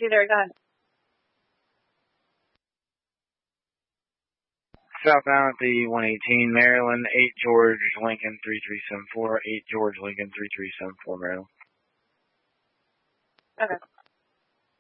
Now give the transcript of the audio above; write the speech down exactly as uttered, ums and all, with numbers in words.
you there. Go ahead. Southbound at the one eighteen, Maryland, eight George Lincoln three three seven four, eight George Lincoln three three seven four, Maryland. Okay.